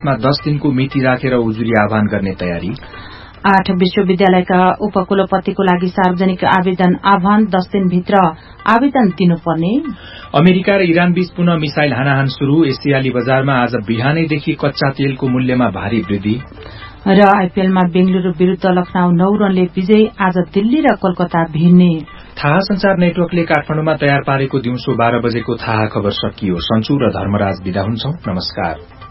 देशमा 10 दिनको मिति राखेर उजुरी आह्वान गर्ने तयारी। 8 विश्वविद्यालयका उपकुलपतिको लागि सार्वजनिक आवेदन आह्वान 10 दिनभित्र आवेदन दिनुपर्ने। अमेरिका र इरान बीच पुनः मिसाइल हानाहान शुरू। एसियाली बजारमा आज बिहानैदेखि कच्चा तेलको मूल्यमा भारी वृद्धि। र आईपीएलमा बेंगलुरू विरूद्ध लखनऊ 9 रनले विजयी। आज दिल्ली र कोलकाता भिड्ने। थाहा संचार नेटवर्कले काठमाडौँमा तयार पारेको दिउँसो 12 बजेको थाहा खबर सकियो। सन्चु र धर्मराज बिदा हुन्छौं। नमस्कार।